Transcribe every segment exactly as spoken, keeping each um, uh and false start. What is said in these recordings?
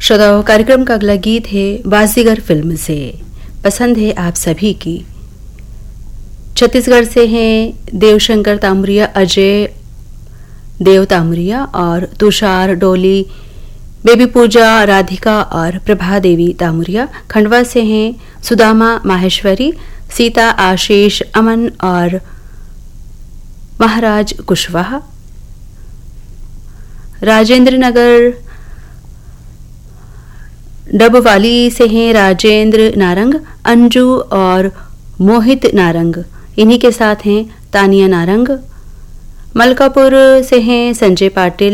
श्रोताओं, कार्यक्रम का अगला गीत है बाजीगर फिल्म से। पसंद है आप सभी की। छत्तीसगढ़ से हैं देवशंकर तामुरिया, अजय देव तामुरिया और तुषार डोली, बेबी पूजा, राधिका और प्रभा देवी तामुरिया। खंडवा से हैं सुदामा माहेश्वरी, सीता, आशीष, अमन और महाराज कुशवाहा। राजेंद्र नगर डबवाली से हैं राजेंद्र नारंग, अंजू और मोहित नारंग, इन्हीं के साथ हैं तानिया नारंग। मलकापुर से हैं संजय पाटिल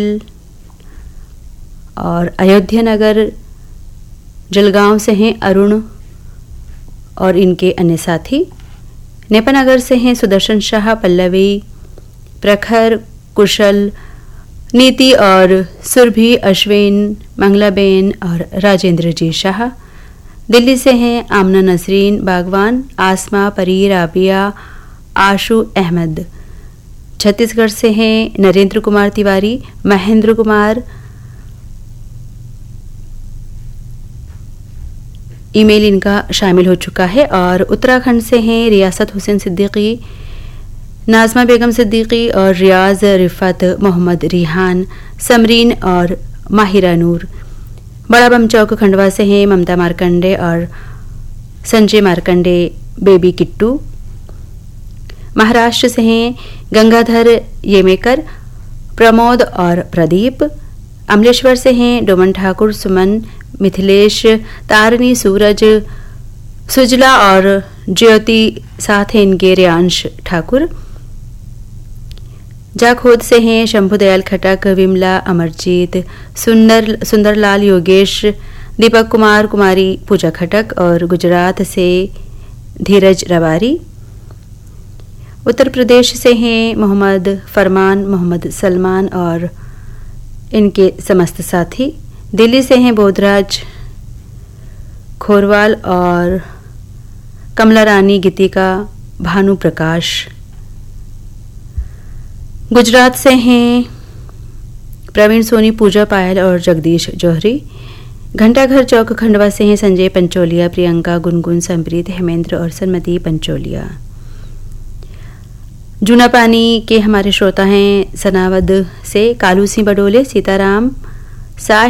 और अयोध्या नगर जलगांव से हैं अरुण और इनके अन्य साथी। नेपानगर से हैं सुदर्शन शाह, पल्लवी, प्रखर, कुशल, नीति और सुरभि, अश्विन, मंगलाबेन और राजेंद्र जी शाह। दिल्ली से हैं आमना नसरीन, बागवान, आसमा, परी, राबिया, आशु अहमद। छत्तीसगढ़ से हैं नरेंद्र कुमार तिवारी, महेंद्र कुमार। ईमेल इनका शामिल हो चुका है। और उत्तराखंड से हैं रियासत हुसैन सिद्दीकी, नाजमा बेगम सिद्दीकी और रियाज रिफत, मोहम्मद रिहान, समरीन और माहिरा नूर। बड़ा बम चौक खंडवा से हैं ममता मार्कंडे और संजय मार्कंडे, बेबी किट्टू। महाराष्ट्र से हैं गंगाधर येमेकर, प्रमोद और प्रदीप। अमलेश्वर से हैं डोमन ठाकुर, सुमन, मिथिलेश, तारनी, सूरज, सुजला और ज्योति, साथ हैं इनके रियांश ठाकुर। जाखोद से हैं शंभुदयाल खटक, विमला, अमरजीत, सुंदर सुंदरलाल, योगेश, दीपक कुमार, कुमारी पूजा खटक। और गुजरात से धीरज रवारी। उत्तर प्रदेश से हैं मोहम्मद फरमान, मोहम्मद सलमान और इनके समस्त साथी। दिल्ली से हैं बोधराज खोरवाल और कमला रानी, गीतिका, भानु प्रकाश। गुजरात से हैं प्रवीण सोनी, पूजा पायल और जगदीश जौहरी। घंटाघर चौक खंडवा से हैं संजय पंचोलिया, प्रियंका, गुनगुन, संप्रीत, हेमेंद्र और सन्मति पंचोलिया। जूना पानी के हमारे श्रोता हैं सनावद से कालू सिंह बडोले, सीताराम, सा